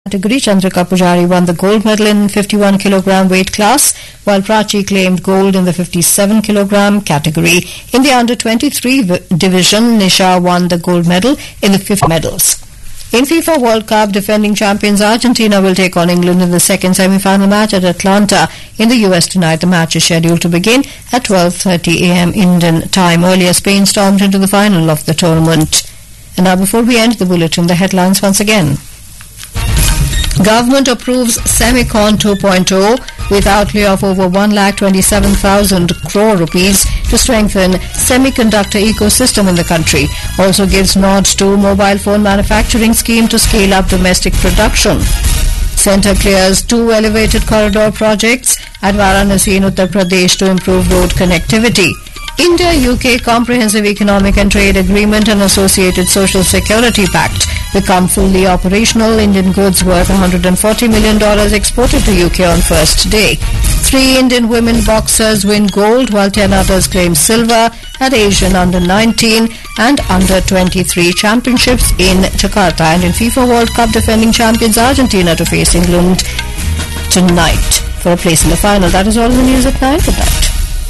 category. Chandrika Pujari won the gold medal in 51 kilogram weight class, while Prachi claimed gold in the 57 kilogram category. In the under 23 division, Nisha won the gold medal in the 50 medals. In FIFA World Cup, defending champions Argentina will take on England in the second semi-final match at Atlanta in the US tonight. The match is scheduled to begin at 12:30 a.m. Indian time. Earlier, Spain stormed into the final of the tournament. And now, before we end the bulletin, the headlines once again. Government approves Semicon 2.0 with outlay of over 1,27,000 crore rupees to strengthen semiconductor ecosystem in the country. Also gives nod to mobile phone manufacturing scheme to scale up domestic production. Centre clears 2 elevated corridor projects at Varanasi in Uttar Pradesh to improve road connectivity. India-UK Comprehensive Economic and Trade Agreement and Associated Social Security Pact become fully operational. Indian goods worth $140 million exported to UK on first day. 3 Indian women boxers win gold while 10 others claim silver at Asian Under-19 and Under-23 championships in Jakarta. And in FIFA World Cup, defending champions Argentina to face England tonight for a place in the final. That is all the news at 9. Good night.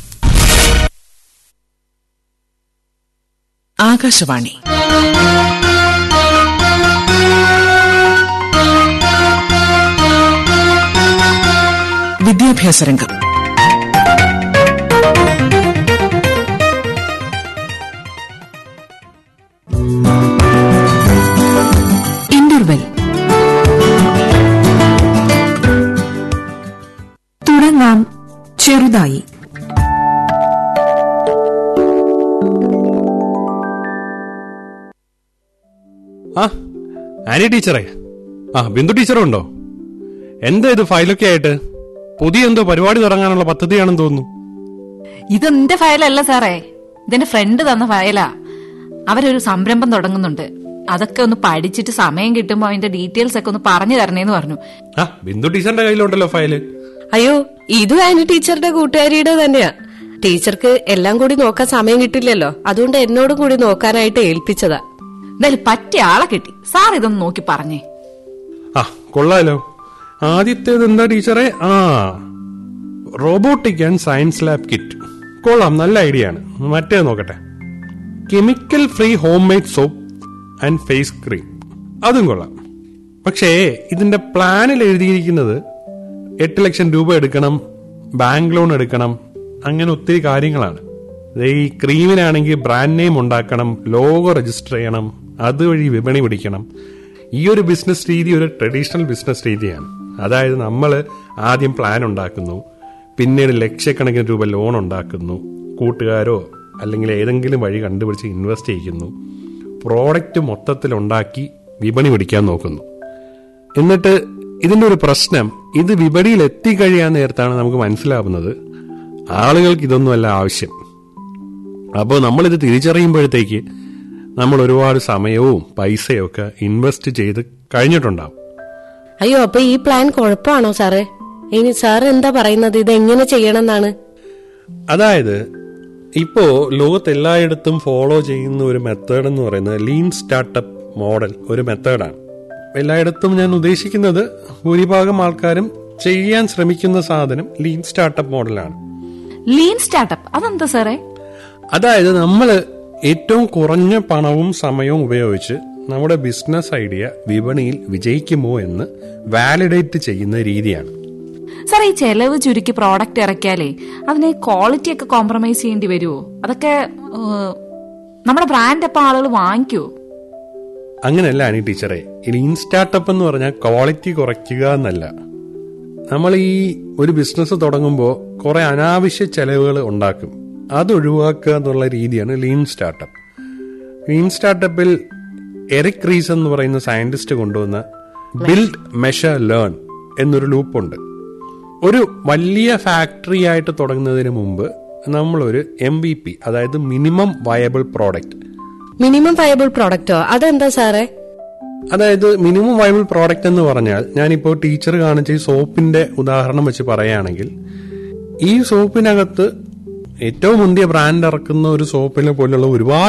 Akashvani വിദ്യാഭ്യാസ രംഗം. Interval. തുടങ്ങാം ചെറുതായി. Annie ടീച്ചറെ, ബിന്ദു ടീച്ചറും ഉണ്ടോ? എന്താ ഇത് ഫയലൊക്കെ ആയിട്ട്? പുതിയ എന്തോ പരിപാടി തുടങ്ങാനുള്ള പദ്ധതിയാണെന്ന് തോന്നുന്നു. ഇതെന്റെ ഫയലല്ല സാറേ, ഇതെന്റെ ഫ്രണ്ട് തന്ന ഫയലാ. അവരൊരു സംരംഭം തുടങ്ങുന്നുണ്ട്. അതൊക്കെ ഒന്ന് പഠിച്ചിട്ട് സമയം കിട്ടുമ്പോ അതിന്റെ ഡീറ്റെയിൽസ് ഒക്കെ ഒന്ന് പറഞ്ഞു തരണേന്ന് പറഞ്ഞു. ബിന്ദു ടീച്ചറിന്റെ കയ്യിലുണ്ടല്ലോ ഫയല്. അയ്യോ, ഇതും ആനി ടീച്ചറുടെ കൂട്ടുകാരിയുടെ തന്നെയാ. ടീച്ചർക്ക് എല്ലാം കൂടി നോക്കാൻ സമയം കിട്ടില്ലല്ലോ, അതുകൊണ്ട് എന്നോട് കൂടി നോക്കാനായിട്ട് ഏൽപ്പിച്ചതാ. എന്തായാലും പറ്റിയ ആളെ കിട്ടി. സാർ ഇതൊന്ന് നോക്കി പറഞ്ഞേ. കൊള്ളാലോ. ആദ്യത്തേത് എന്താ ടീച്ചറെ? Robotic and science lab kit. കൊള്ളാം, നല്ല ഐഡിയ ആണ്. മറ്റേ നോക്കട്ടെ. Chemical free home made soap and face cream. അതും കൊള്ളാം. പക്ഷേ ഇതിന്റെ പ്ലാനിൽ എഴുതിയിരിക്കുന്നത് 8 ലക്ഷം രൂപ എടുക്കണം, ബാങ്ക് ലോൺ എടുക്കണം, അങ്ങനെ ഒത്തിരി കാര്യങ്ങളാണ്. ഈ ക്രീമിനാണെങ്കിൽ ബ്രാൻഡ് നെയിം ഉണ്ടാക്കണം, ലോഗോ രജിസ്റ്റർ ചെയ്യണം, അതുവഴി വിപണി പിടിക്കണം. ഈ ഒരു ബിസിനസ് രീതി ഒരു ട്രഡീഷണൽ ബിസിനസ് രീതിയാണ്. അതായത് നമ്മൾ ആദ്യം പ്ലാൻ ഉണ്ടാക്കുന്നു, പിന്നീട് ലക്ഷക്കണക്കിന് രൂപ ലോൺ ഉണ്ടാക്കുന്നു, കൂട്ടുകാരോ അല്ലെങ്കിൽ ഏതെങ്കിലും വഴി കണ്ടുപിടിച്ച് ഇൻവെസ്റ്റ് ചെയ്യുന്നു, പ്രോഡക്റ്റ് മൊത്തത്തിൽ ഉണ്ടാക്കി വിപണി പിടിക്കാൻ നോക്കുന്നു. എന്നിട്ട് ഇതിന്റെ ഒരു പ്രശ്നം, ഇത് വിപണിയിൽ എത്തിക്കഴിയാൻ നേരത്താണ് നമുക്ക് മനസ്സിലാവുന്നത് ആളുകൾക്ക് ഇതൊന്നുമല്ല ആവശ്യം. അപ്പോൾ നമ്മളിത് തിരിച്ചറിയുമ്പോഴത്തേക്ക് നമ്മൾ ഒരുപാട് സമയവും പൈസയും ഒക്കെ ഇൻവെസ്റ്റ് ചെയ്ത് കഴിഞ്ഞിട്ടുണ്ടാവും. അയ്യോ, അപ്പൊ ഈ പ്ലാൻ കുഴപ്പമാണോ സാറേ? ഇനി സാർ എന്താ പറയുന്നത്, ഇത് എങ്ങനെ ചെയ്യണം എന്നാണ്? അതായത് ഇപ്പോ ലോകത്തെല്ലായിടത്തും ഫോളോ ചെയ്യുന്ന ഒരു മെത്തേഡ് എന്ന് പറയുന്നത് ലീൻ സ്റ്റാർട്ടപ്പ് മോഡൽ ഒരു മെത്തേഡാണ്. എല്ലായിടത്തും ഞാൻ ഉദ്ദേശിക്കുന്നത് ഭൂരിഭാഗം ആൾക്കാരും ചെയ്യാൻ ശ്രമിക്കുന്ന സാധനം ലീൻ സ്റ്റാർട്ടപ്പ് മോഡലാണ്. ലീൻ സ്റ്റാർട്ടപ്പ് അതെന്താ സാറേ? അതായത് നമ്മൾ ഏറ്റവും കുറഞ്ഞ പണവും സമയവും ഉപയോഗിച്ച് നമ്മുടെ ബിസിനസ് ഐഡിയ വിപണിയിൽ വിജയിക്കുമോ എന്ന് വാലിഡേറ്റ് ചെയ്യുന്ന രീതിയാണ്. സാർ, ഈ ചെലവ് ചുരുക്കി പ്രോഡക്റ്റ് ഇറക്കിയാലേ അതിന് ക്വാളിറ്റി ഒക്കെ കോംപ്രമൈസ് ചെയ്യേണ്ടി വരുമോ? അതൊക്കെ നമ്മുടെ ബ്രാൻഡ് അപ്പം ആളുകൾ വാങ്ങിക്കുമോ? അങ്ങനെയല്ല ആനി ടീച്ചറെ. ലീൻ സ്റ്റാർട്ടപ്പ് എന്ന് പറഞ്ഞാൽ ക്വാളിറ്റി കുറയ്ക്കുക എന്നല്ല. നമ്മൾ ഈ ഒരു ബിസിനസ് തുടങ്ങുമ്പോൾ കുറെ അനാവശ്യ ചെലവുകൾ ഉണ്ടാക്കും, അത് ഒഴിവാക്കുക എന്നുള്ള രീതിയാണ് ലീൻ സ്റ്റാർട്ടപ്പ്. ലീൻ സ്റ്റാർട്ടപ്പിൽ എറിക് റീസ് എന്ന് പറയുന്ന സയന്റിസ്റ്റ് കൊണ്ടുവന്ന ബിൽഡ് മെഷർ ലേൺ എന്നൊരു ലൂപ്പുണ്ട്. ഒരു വലിയ ഫാക്ടറി ആയിട്ട് തുടങ്ങുന്നതിന് മുമ്പ് നമ്മളൊരു MVP, അതായത് minimum viable product. Minimum viable പ്രോഡക്റ്റോ? അതെന്താ സാറേ? അതായത് മിനിമം വയബിൾ പ്രോഡക്റ്റ് എന്ന് പറഞ്ഞാൽ, ഞാനിപ്പോ ടീച്ചർ കാണിച്ച ഈ സോപ്പിന്റെ ഉദാഹരണം വെച്ച് പറയുകയാണെങ്കിൽ, ഈ സോപ്പിനകത്ത് ഏറ്റവും മുന്തിയ ബ്രാൻഡ് ഇറക്കുന്ന ഒരു സോപ്പിനെ പോലുള്ള ഒരുപാട്